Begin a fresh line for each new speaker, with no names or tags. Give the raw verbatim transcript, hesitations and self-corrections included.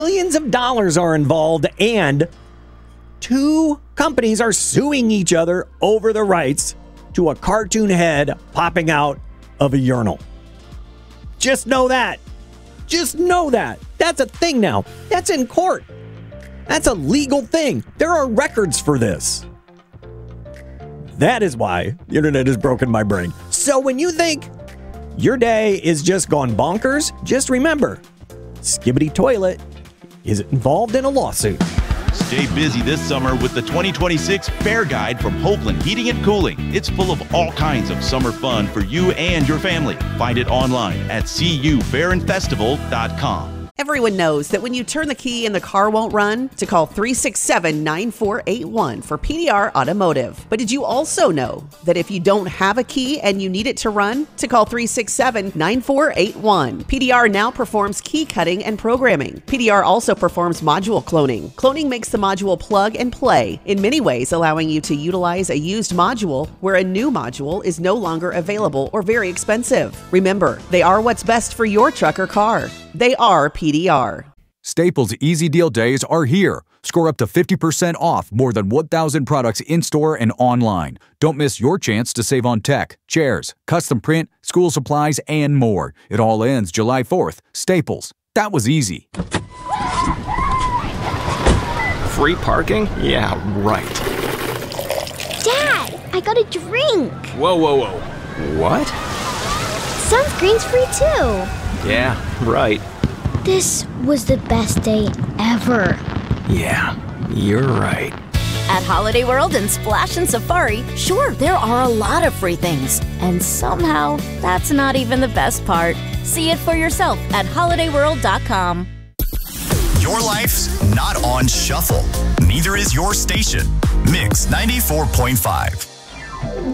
Millions of dollars are involved, and two companies are suing each other over the rights to a cartoon head popping out of a urinal. Just know that. Just know that. That's a thing now. That's in court. That's a legal thing. There are records for this. That is why the internet has broken my brain. So when you think your day is just gone bonkers, just remember, Skibidi Toilet is involved in a lawsuit.
Stay busy this summer with the twenty twenty-six Fair Guide from Hoagland Heating and Cooling. It's full of all kinds of summer fun for you and your family. Find it online at c u fair and festival dot com.
Everyone knows that when you turn the key and the car won't run, to call three six seven, nine four eight one for P D R Automotive. But did you also know that if you don't have a key and you need it to run, to call three six seven, nine four eight one. P D R now performs key cutting and programming. P D R also performs module cloning. Cloning makes the module plug and play, in many ways allowing you to utilize a used module where a new module is no longer available or very expensive. Remember, they are what's best for your truck or car. They are P D R.
Staples Easy Deal Days are here. Score up to fifty percent off more than one thousand products in-store and online. Don't miss your chance to save on tech, chairs, custom print, school supplies, and more. It all ends July fourth. Staples. That was easy.
Free parking? Yeah, right.
Dad, I got a drink.
Whoa, whoa, whoa. What?
Sunscreen's free too.
Yeah, right.
This was the best day ever.
Yeah, you're right.
At Holiday World and Splash and Safari, sure, there are a lot of free things. And somehow, that's not even the best part. See it for yourself at holiday world dot com.
Your life's not on shuffle. Neither is your station. Mix ninety-four point five.